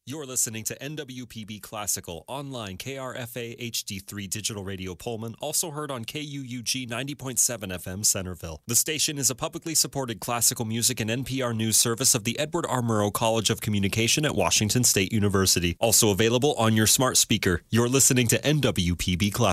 You're listening to NWPB Classical, online KRFA HD3 Digital Radio Pullman, also heard on KUUG 90.7 FM Centerville. The station is a publicly supported classical music and NPR news service of the Edward R. Murrow College of Communication at Washington State University. Also available on your smart speaker. You're listening to NWPB Classical.